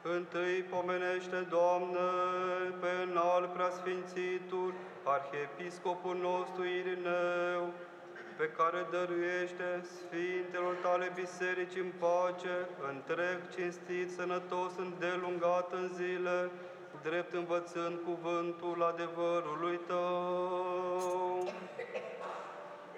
Întâi pomenește, Doamne, pe înalt preasfințitul Arhiepiscopul nostru Irineu, pe care dăruiește Sfintelor Tale biserici în pace, întreg, cinstit, sănătos, îndelungat în zile, drept învățând cuvântul adevărului Tău.